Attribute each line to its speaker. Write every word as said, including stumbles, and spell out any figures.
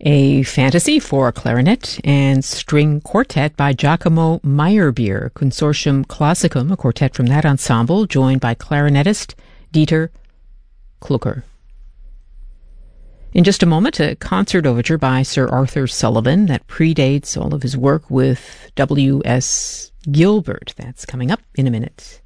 Speaker 1: A fantasy for clarinet and string quartet by Giacomo Meyerbeer, Consortium Classicum, a quartet from that ensemble, joined by clarinetist Dieter Klucker. In just a moment, a concert overture by Sir Arthur Sullivan that predates all of his work with W S Gilbert. That's coming up in a minute.